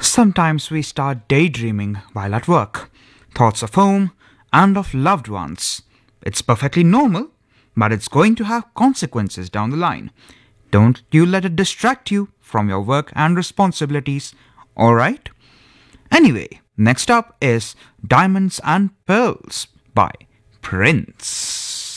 Sometimes we start daydreaming while at work. Thoughts of home and of loved ones. It's perfectly normal, but it's going to have consequences down the line. Don't you let it distract you from your work and responsibilities, alright? Anyway, next up is Diamonds and Pearls by Prince.